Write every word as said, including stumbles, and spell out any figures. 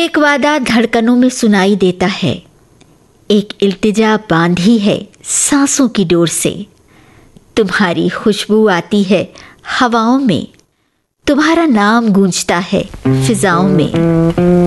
एक वादा धड़कनों में सुनाई देता है, एक इल्तिजा बांधी है सांसों की डोर से। तुम्हारी खुशबू आती है हवाओं में, तुम्हारा नाम गूंजता है फिजाओं में।